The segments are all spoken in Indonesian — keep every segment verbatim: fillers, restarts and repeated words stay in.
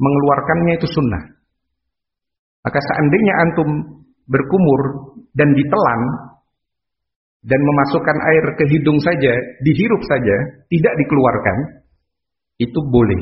mengeluarkannya itu sunnah. Maka seandainya antum berkumur dan ditelan dan memasukkan air ke hidung saja, dihirup saja, tidak dikeluarkan, itu boleh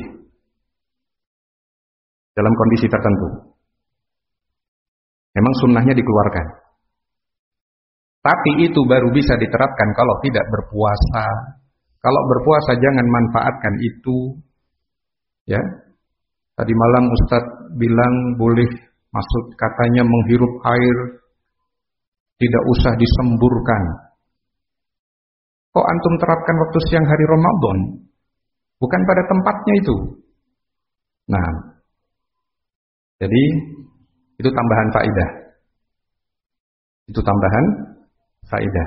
dalam kondisi tertentu. Memang sunnahnya dikeluarkan. Tapi itu baru bisa diterapkan kalau tidak berpuasa. Kalau berpuasa jangan manfaatkan itu. Ya. Tadi malam Ustadz bilang boleh, maksud katanya menghirup air tidak usah disemburkan. Kok antum terapkan waktu siang hari Ramadan? Bukan pada tempatnya itu. Nah, jadi itu tambahan faedah. Itu tambahan faedah.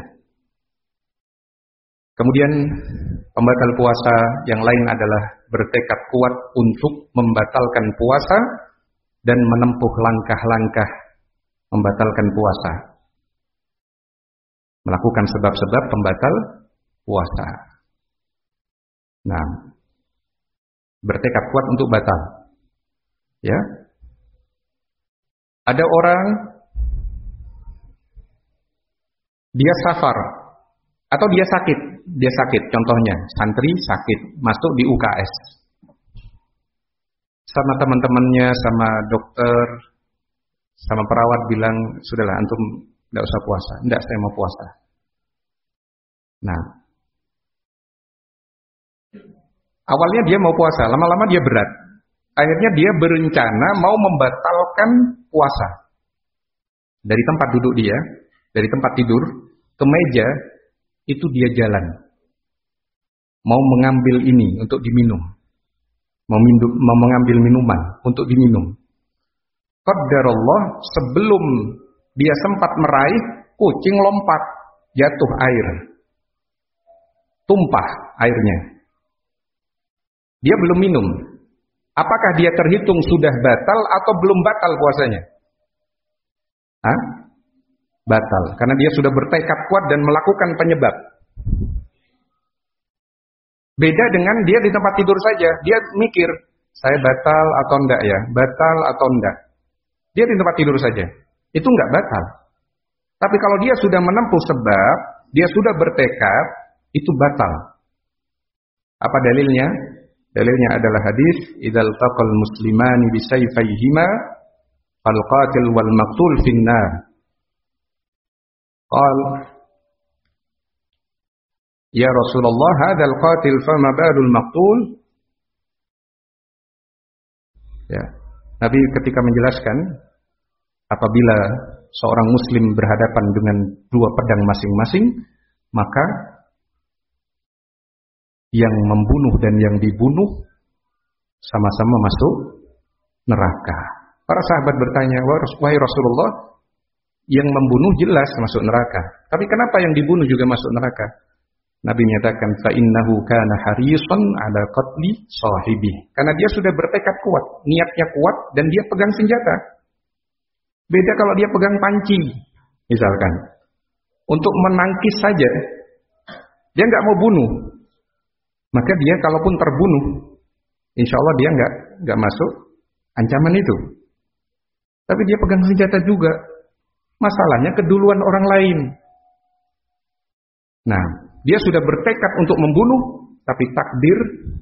Kemudian pembatal puasa yang lain adalah bertekad kuat untuk membatalkan puasa dan menempuh langkah-langkah membatalkan puasa. Melakukan sebab-sebab pembatal puasa. Nah, bertekad kuat untuk batal. Ya. Ada orang dia safar atau dia sakit, dia sakit contohnya, santri sakit, masuk di U K S. Sama teman-temannya, sama dokter, sama perawat bilang, "Sudahlah antum enggak usah puasa." "Enggak, saya mau puasa." Nah, awalnya dia mau puasa, lama-lama dia berat. Akhirnya dia berencana mau membatalkan puasa. Dari tempat duduk dia, dari tempat tidur ke meja, itu dia jalan. Mau mengambil ini untuk diminum. Mau, minum, mau mengambil minuman untuk diminum. Qadarullah, sebelum dia sempat meraih, kucing lompat, jatuh air. Tumpah airnya. Dia belum minum. Apakah dia terhitung sudah batal atau belum batal puasanya? Hah? Batal, karena dia sudah bertekad kuat dan melakukan penyebab. Beda dengan dia di tempat tidur saja, dia mikir, saya batal atau enggak ya? Batal atau enggak? Dia di tempat tidur saja, itu enggak batal. Tapi kalau dia sudah menempuh sebab, dia sudah bertekad, itu batal. Apa dalilnya? Dalilnya adalah hadis, "Idzal taqal muslimani bisayfayhima fal qatil wal maqtul finnar." Qal, "Ya Rasulullah, hadzal qatil fama balul maqtul?" Ya. Nabi ketika menjelaskan apabila seorang muslim berhadapan dengan dua pedang masing-masing, maka yang membunuh dan yang dibunuh sama-sama masuk neraka. Para sahabat bertanya, "Wahai Rasulullah, yang membunuh jelas masuk neraka, tapi kenapa yang dibunuh juga masuk neraka?" Nabi menyatakan, "Fa innahu kana harisan ala qatli sahibi." Karena dia sudah bertekad kuat, niatnya kuat dan dia pegang senjata. Beda kalau dia pegang panci, misalkan. Untuk menangkis saja, dia nggak mau bunuh. Maka dia kalaupun terbunuh, insya Allah dia nggak nggak masuk ancaman itu. Tapi dia pegang senjata juga. Masalahnya keduluan orang lain. Nah, dia sudah bertekad untuk membunuh, tapi takdir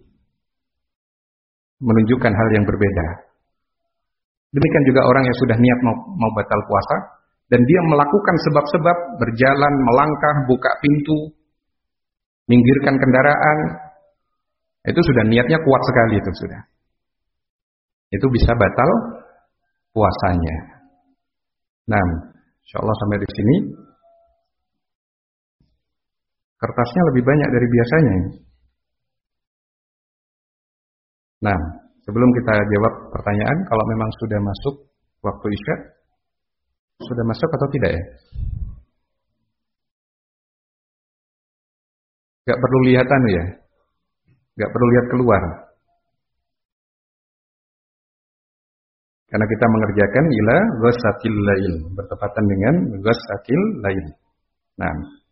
menunjukkan hal yang berbeda. Demikian juga orang yang sudah niat mau, mau batal puasa, dan dia melakukan sebab-sebab, berjalan, melangkah, buka pintu, minggirkan kendaraan, itu sudah niatnya kuat sekali itu sudah. Itu bisa batal puasanya. Nah, insyaallah sampai di sini. Kertasnya lebih banyak dari biasanya. Nah, sebelum kita jawab pertanyaan, kalau memang sudah masuk waktu isya, sudah masuk atau tidak ya? Gak perlu lihatan ya? Gak perlu lihat keluar. Karena kita mengerjakan ila ghasatil lail, bertepatan dengan ghasatil lail. Nah,